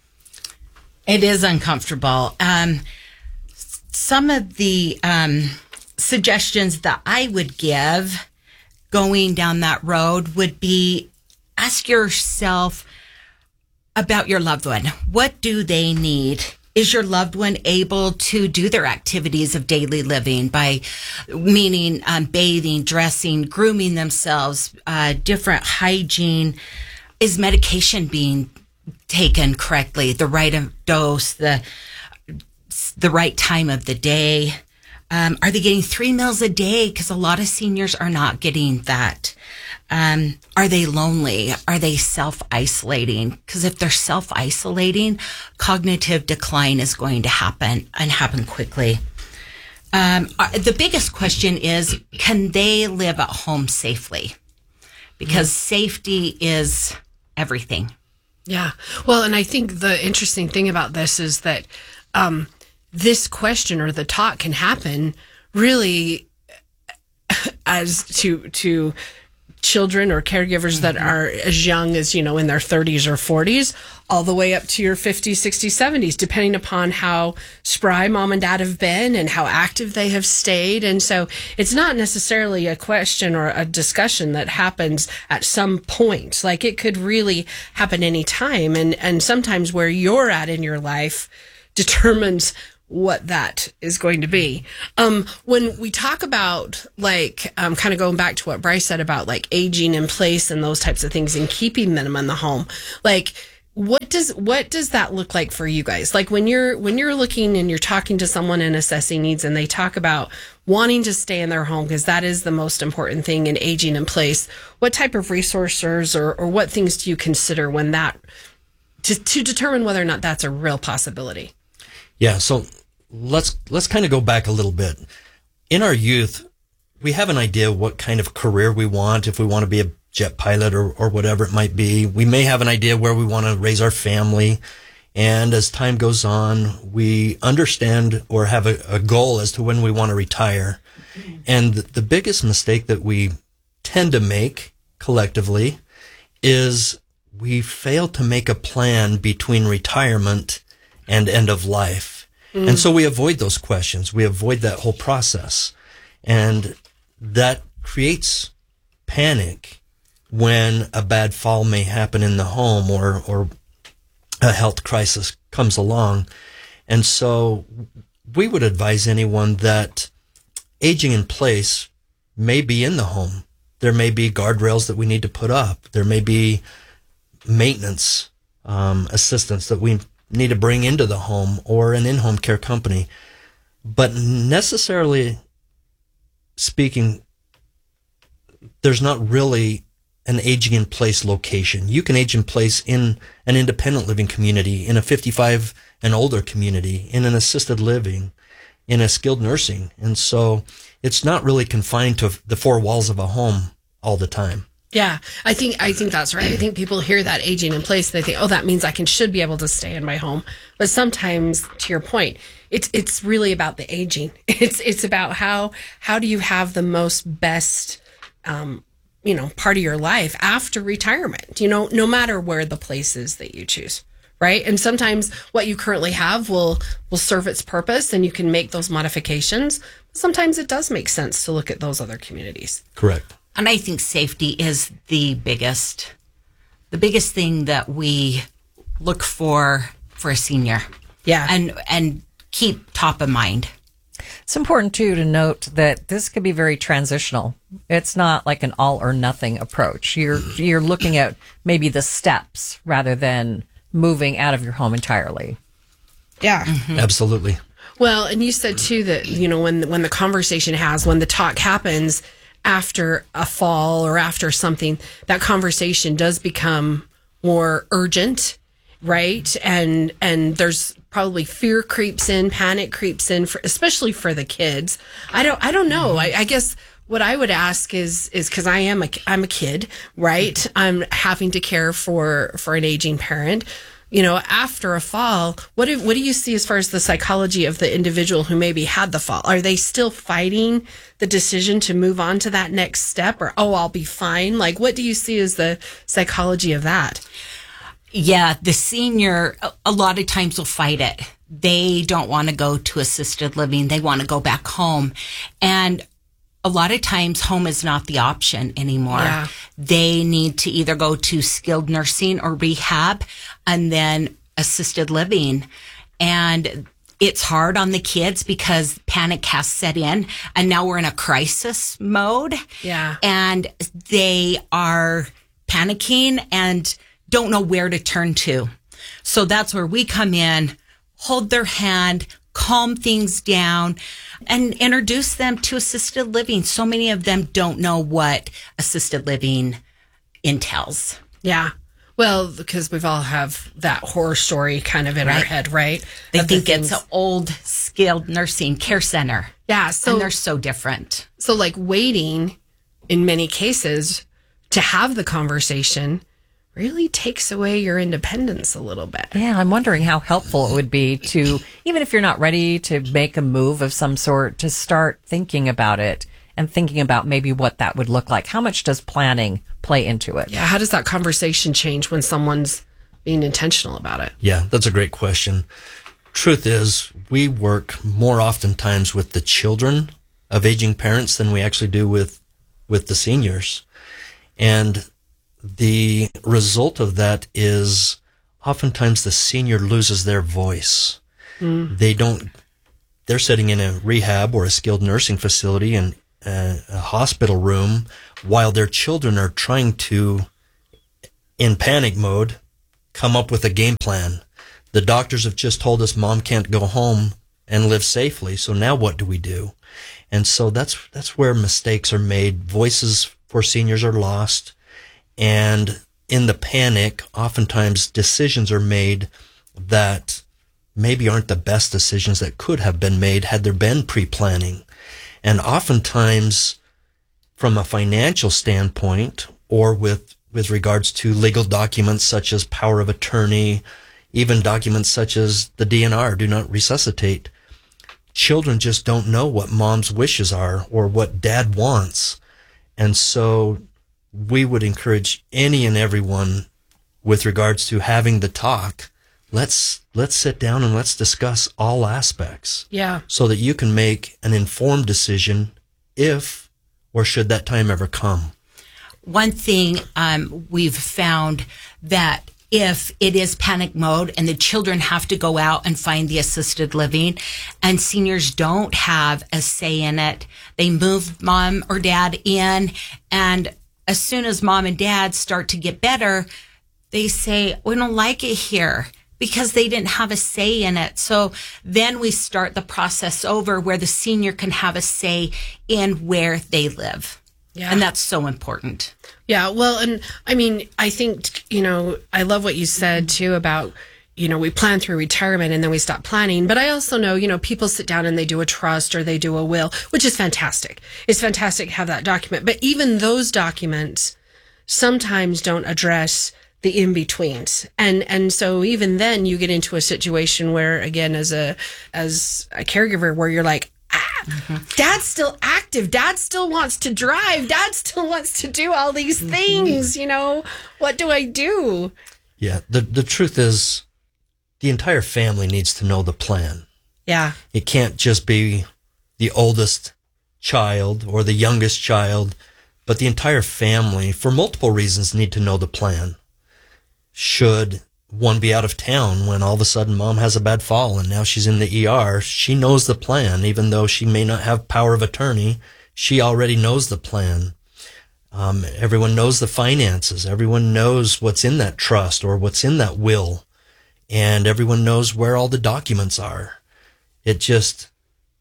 It is uncomfortable. Um, some of the um, suggestions that I would give going down that road would be ask yourself about your loved one. What do they need? Is your loved one able to do their activities of daily living by meaning um, bathing, dressing, grooming themselves, uh, different hygiene? Is medication being taken correctly, the right dose, the the right time of the day? Um, are they getting three meals a day? Because a lot of seniors are not getting that. Um, are they lonely? Are they self-isolating? Because if they're self-isolating, cognitive decline is going to happen and happen quickly. Um, uh, the biggest question is, can they live at home safely? Because mm-hmm. safety is everything. Yeah. Well, and I think the interesting thing about this is that um, this question or the talk can happen really as to to children or caregivers mm-hmm. that are as young as, you know, in their thirties or forties, all the way up to your fifties, sixties, seventies, depending upon how spry mom and dad have been and how active they have stayed. And so it's not necessarily a question or a discussion that happens at some point. Like, it could really happen anytime. And, and sometimes where you're at in your life determines what that is going to be. Um, when we talk about, like, um, kind of going back to what Bryce said about, like, aging in place and those types of things and keeping them in the home, like, what does, what does that look like for you guys? Like, when you're, when you're looking and you're talking to someone and assessing needs and they talk about wanting to stay in their home, because that is the most important thing in aging in place, what type of resources or, or what things do you consider when that, to, to determine whether or not that's a real possibility? Yeah. So, Let's let's kind of go back a little bit. In our youth, we have an idea what kind of career we want, if we want to be a jet pilot or, or whatever it might be. We may have an idea where we want to raise our family. And as time goes on, we understand or have a, a goal as to when we want to retire. And the, the biggest mistake that we tend to make collectively is we fail to make a plan between retirement and end of life. Mm. And so we avoid those questions. We avoid that whole process. And that creates panic when a bad fall may happen in the home or, or a health crisis comes along. And so we would advise anyone that aging in place may be in the home. There may be guardrails that we need to put up. There may be maintenance um, assistance that we need to bring into the home or an in-home care company. But necessarily speaking, there's not really an aging in place location. You can age in place in an independent living community, in a fifty-five and older community, in an assisted living, in a skilled nursing. And so it's not really confined to the four walls of a home all the time. Yeah, I think I think that's right. I think people hear that aging in place, they think, oh, that means I can should be able to stay in my home. But sometimes, to your point, it's it's really about the aging. It's it's about how how do you have the most best, um, you know, part of your life after retirement. You know, no matter where the place is that you choose, right? And sometimes what you currently have will will serve its purpose, and you can make those modifications. Sometimes it does make sense to look at those other communities. Correct. And I think safety is the biggest, the biggest thing that we look for for a senior. Yeah. And, and keep top of mind. It's important too to note that this could be very transitional. It's not like an all or nothing approach. You're, you're looking at maybe the steps rather than moving out of your home entirely. Yeah. Mm-hmm. Absolutely. Well, and you said too that, you know, when, when the conversation has, when the talk happens, after a fall or after something, that conversation does become more urgent, right? And and there's probably fear creeps in, panic creeps in, for, especially for the kids. I don't I don't know. I, I guess what I would ask is is because I am a I'm a kid, right? I'm having to care for for an aging parent. You know, after a fall, what do, what do you see as far as the psychology of the individual who maybe had the fall? Are they still fighting the decision to move on to that next step, or, oh, I'll be fine? Like, what do you see as the psychology of that? Yeah, the senior, a lot of times will fight it. They don't want to go to assisted living. They want to go back home. And a lot of times home is not the option anymore. Yeah. They need to either go to skilled nursing or rehab and then assisted living. And it's hard on the kids because panic has set in and now we're in a crisis mode. Yeah. And they are panicking and don't know where to turn to. So that's where we come in, hold their hand, calm things down, and introduce them to assisted living. So many of them don't know what assisted living entails. Yeah. Well, because we've all have that horror story kind of in Right. our head, right? They Of the think it's things- an old skilled nursing care center. Yeah, so and they're so different. So like waiting in many cases to have the conversation really takes away your independence a little bit. Yeah, I'm wondering how helpful it would be to, even if you're not ready to make a move of some sort, to start thinking about it and thinking about maybe what that would look like. How much does planning play into it? Yeah, how does that conversation change when someone's being intentional about it? Yeah, that's a great question. Truth is, we work more oftentimes with the children of aging parents than we actually do with, with the seniors. And the result of that is oftentimes the senior loses their voice. Mm. They don't, they're sitting in a rehab or a skilled nursing facility and a, a hospital room while their children are trying to, in panic mode, come up with a game plan. The doctors have just told us mom can't go home and live safely. So now what do we do? And so that's, that's where mistakes are made. Voices for seniors are lost. And in the panic, oftentimes decisions are made that maybe aren't the best decisions that could have been made had there been pre-planning. And oftentimes, from a financial standpoint, or with, with regards to legal documents such as power of attorney, even documents such as the D N R, do not resuscitate, children just don't know what mom's wishes are or what dad wants. And so we would encourage any and everyone with regards to having the talk. Let's, let's sit down and let's discuss all aspects. Yeah. So that you can make an informed decision if or should that time ever come. One thing um, we've found that if it is panic mode and the children have to go out and find the assisted living and seniors don't have a say in it, they move mom or dad in, and as soon as mom and dad start to get better, they say, we don't like it here because they didn't have a say in it. So then we start the process over where the senior can have a say in where they live. Yeah. And that's so important. Yeah, well, and I mean, I think, you know, I love what you said too about, you know, we plan through retirement and then we stop planning. But I also know, you know, people sit down and they do a trust or they do a will, which is fantastic. It's fantastic to have that document. But even those documents sometimes don't address the in-betweens. And, and so even then you get into a situation where, again, as a, as a caregiver, where you're like, ah, mm-hmm. Dad's still active. Dad still wants to drive. Dad still wants to do all these things. You know, what do I do? Yeah. The, the truth is the entire family needs to know the plan. Yeah. It can't just be the oldest child or the youngest child, but the entire family, for multiple reasons, need to know the plan. Should one be out of town when all of a sudden mom has a bad fall and now she's in the E R, she knows the plan. Even though she may not have power of attorney, she already knows the plan. Um, everyone knows the finances. Everyone knows what's in that trust or what's in that will. And everyone knows where all the documents are. It just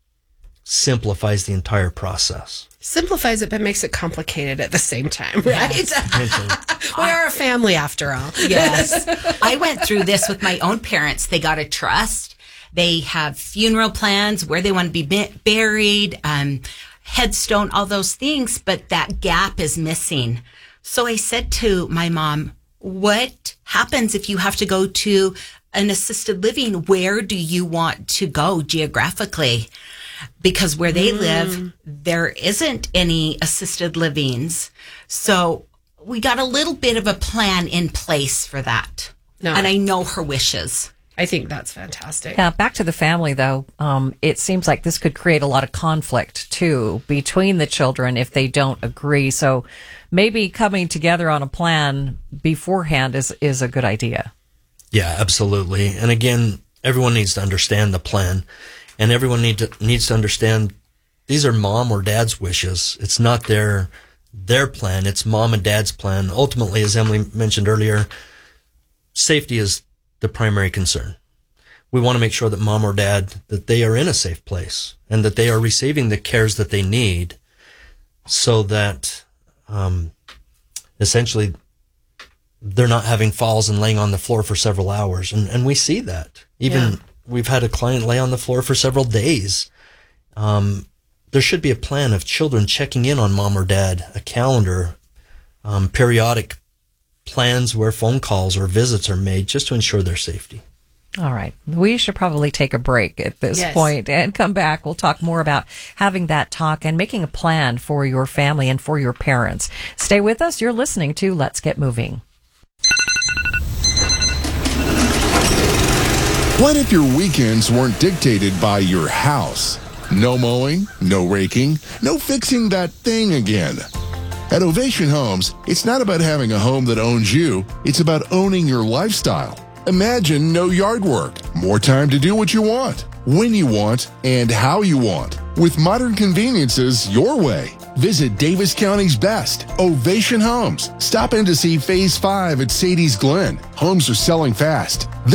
simplifies the entire process. Simplifies it, but makes it complicated at the same time, right? Yes. We are a family after all. Yes. I went through this with my own parents. They got a trust. They have funeral plans, where they want to be buried, um, headstone, all those things, but that gap is missing. So I said to my mom, what happens if you have to go to an assisted living? Where do you want to go geographically? Because where they mm. live, there isn't any assisted livings. So we got a little bit of a plan in place for that. No. And I know her wishes. I think that's fantastic. Yeah, back to the family, though. Um, it seems like this could create a lot of conflict, too, between the children if they don't agree. So maybe coming together on a plan beforehand is, is a good idea. Yeah, absolutely. And again, everyone needs to understand the plan. And everyone need to, needs to understand these are mom or dad's wishes. It's not their their plan. It's mom and dad's plan. Ultimately, as Emily mentioned earlier, safety is the primary concern. We want to make sure that mom or dad, that they are in a safe place and that they are receiving the cares that they need so that um, essentially they're not having falls and laying on the floor for several hours. And, and we see that. Even Yeah. we've had a client lay on the floor for several days. Um, there should be a plan of children checking in on mom or dad, a calendar, um, periodic plans where phone calls or visits are made just to ensure their safety. All right. We should probably take a break at this Yes. point and come back. We'll talk more about having that talk and making a plan for your family and for your parents. Stay with us. You're listening to Let's Get Moving. What if your weekends weren't dictated by your house? No mowing, no raking, no fixing that thing again. At Ovation Homes, it's not about having a home that owns you, it's about owning your lifestyle. Imagine no yard work, more time to do what you want, when you want, and how you want, with modern conveniences your way. Visit Davis County's best, Ovation Homes. Stop in to see Phase five at Sadie's Glen. Homes are selling fast.